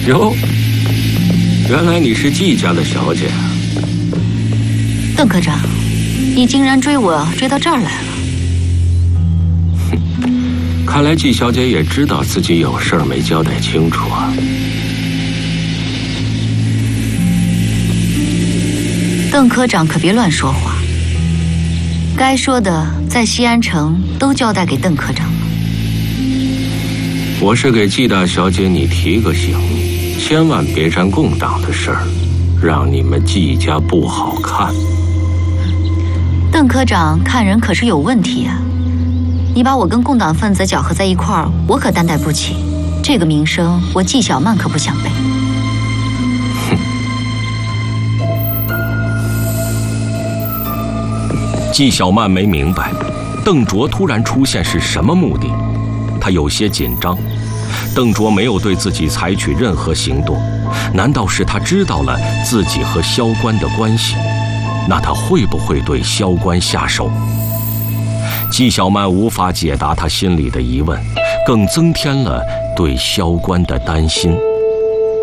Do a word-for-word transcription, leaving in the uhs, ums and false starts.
哟，原来你是季家的小姐啊！ 邓科长，你竟然追我追到这儿来了。 哼，看来季小姐也知道自己有事儿没交代清楚啊。 邓科长可别乱说话，该说的在西安城都交代给邓科长了。 我是给季大小姐你提个醒，千万别沾共党的事儿，让你们季家不好看。 邓科长看人可是有问题啊！你把我跟共党分子搅和在一块儿，我可担待不起。这个名声，我季小曼可不想背。 季小曼没明白邓卓突然出现是什么目的，她有些紧张。邓卓没有对自己采取任何行动，难道是他知道了自己和萧关的关系？那他会不会对萧关下手？季小曼无法解答他心里的疑问，更增添了对萧关的担心。